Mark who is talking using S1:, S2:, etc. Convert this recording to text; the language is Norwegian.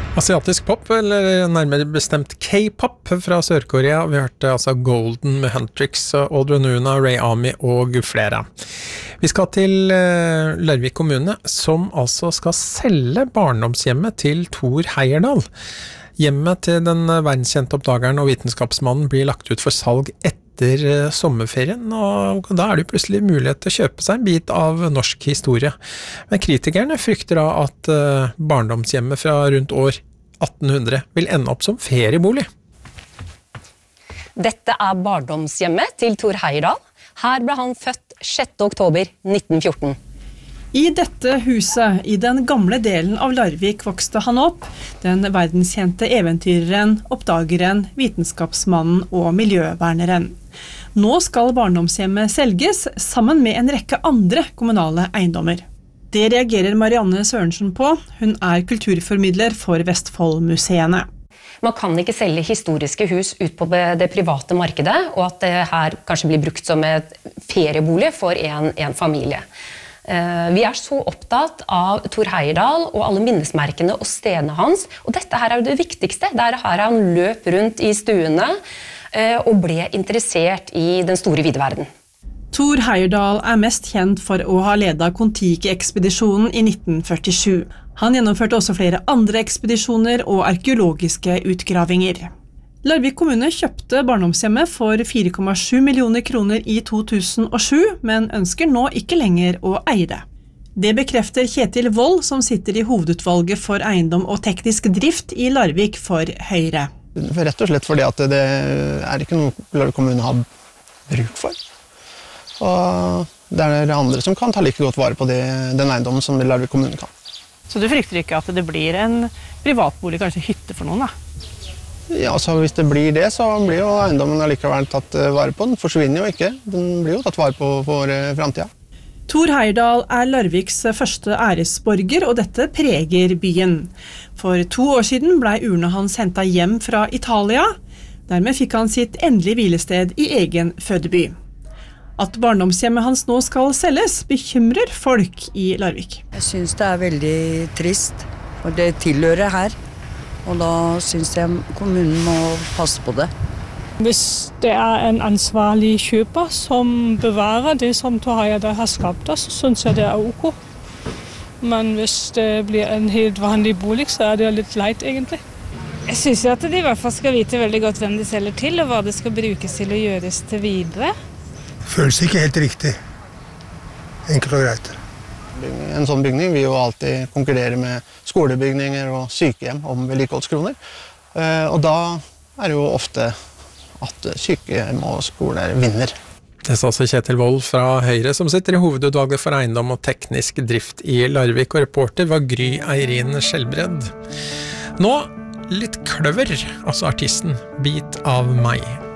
S1: Asiatisk pop, eller nærmere bestemt K-pop fra Sør-Korea. Vi hørte altså Golden med Huntrix, Audrey Nuna, Ray Ami og flere. Vi skal til Larvik kommune, som altså skal selge barndomshjemmet til Thor Heyerdahl. Hjemmet til den verdenskjente oppdageren og vitenskapsmannen blir lagt ut for salg etter sommerferien, og da det plutselig mulighet til å kjøpe seg en bit av norsk historie. Men kritikerne frykter da at barndomshjemmet fra rundt år 1800 vil ende opp som feriebolig.
S2: Dette barndomshjemmet til Thor Heyerdahl. Her ble han født 6. oktober 1914.
S3: I dette huset, i den gamle delen av Larvik, vokste han opp, den verdenskjente eventyreren, oppdageren, vitenskapsmannen og miljøverneren. Nå skal barndomshjemmet selges sammen med en rekke andre kommunale eiendommer. Det reagerer Marianne Sørensen på. Hun kulturformidler for Vestfoldmuseene.
S2: Man kan ikke selge historiske hus ut på det private markedet, og at det her kanskje blir brukt som et feriebolig for en familie. Vi så opptatt av Thor Heyerdahl og alle minnesmerkene og stedene hans, og dette her det viktigste. Det her han løp rundt i stuene og ble interessert i den store vide verden.
S3: Thor Heyerdahl mest kjent for å ha ledet Kon-Tiki-ekspedisjonen i 1947. Han gjennomførte også flere andre ekspedisjoner og arkeologiske utgravinger. Larvik kommune kjøpte barndomshjemmet for 4,7 millioner kroner i 2007, men ønsker nå ikke lenger å eie det. Det bekrefter Kjetil Wold, som sitter i hovedutvalget for eiendom og teknisk drift i Larvik for Høyre.
S4: Rett og slett fordi at det ikke noe Larvik kommune har bruk for. Og det andre som kan ta like godt vare på den eiendommen som Larvik kommune kan.
S3: Så du frykter ikke at det blir en privatbolig, kanskje hytte for noen da?
S4: Ja, så hvis det blir det, så blir jo eiendommen allikevel tatt vare på. Den forsvinner jo ikke. Den blir jo tatt vare på for fremtiden.
S3: Thor Heyerdahl Larviks første æresborger, og dette preger byen. For 2 år siden ble urna hans hentet hjem fra Italia. Dermed fikk han sitt endelige hvilested i egen fødeby. At barndomshjemmet hans nå skal selges, bekymrer folk i Larvik.
S5: Jeg synes det veldig trist, for det tilhører her. Og da synes jeg kommunen må passe på det.
S6: Hvis det en ansvarlig kjøper som bevarer det som Thor Heyerdahl har skapt, så synes jeg det ok. Men hvis det blir en helt vanlig bolig, så det litt leit egentlig.
S7: Jeg synes at de i hvert fall skal vite veldig godt hvem de selger til, og hva det skal brukes til å gjøres til videre.
S8: Føles ikke helt riktig. Enkelt og greit.
S4: En sånn bygning vil jo alltid konkurrere med skolebygninger og sykehjem om vedlikeholdskroner. Og da det jo ofte at sykehjem og skoler vinner.
S1: Det sa også Kjetil Wold fra Høyre, som sitter i hovedutvalget for eiendom og teknisk drift i Larvik, og reporter var Gry Eirin Skjelbred. Nå litt kløver, altså artisten Bit av meg.